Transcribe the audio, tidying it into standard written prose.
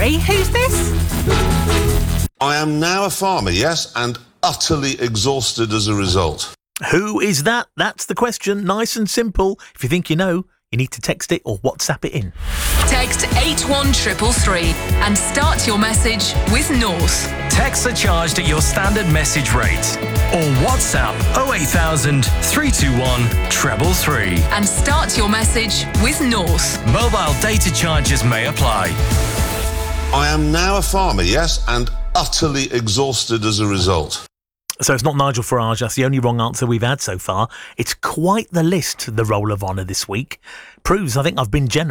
Sorry, who's this? I am now a farmer, yes, and utterly exhausted as a result. Who is that? That's the question. Nice and simple. If you think you know, you need to text it or WhatsApp it in. Text 81333 and start your message with North. Texts are charged at your standard message rate. Or WhatsApp 08000 321 333. And start your message with North. Mobile data charges may apply. I am now a farmer, yes, and utterly exhausted as a result. So it's not Nigel Farage. That's the only wrong answer we've had so far. It's quite the list, the roll of honour this week. Proves I think I've been generous.